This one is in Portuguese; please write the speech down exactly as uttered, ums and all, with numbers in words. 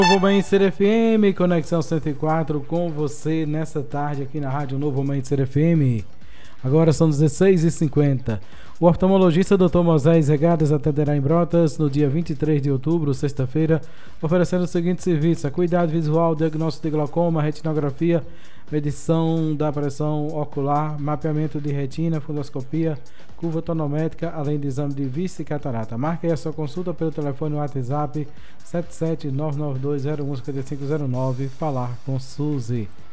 Novo Amanhecer F M, Conexão cento e quatro com você nessa tarde aqui na Rádio Novo Amanhecer F M. Agora são dezesseis e cinquenta. O oftalmologista doutor Moisés Regadas atenderá em Brotas no dia vinte e três de outubro, sexta-feira, oferecendo o seguinte serviço: acuidade visual, diagnóstico de glaucoma, retinografia, medição da pressão ocular, mapeamento de retina, fundoscopia, curva tonométrica, além de exame de vista e catarata. Marque aí a sua consulta pelo telefone WhatsApp sete sete nove nove dois zero um cinco cinco zero nove. Falar com Suzy.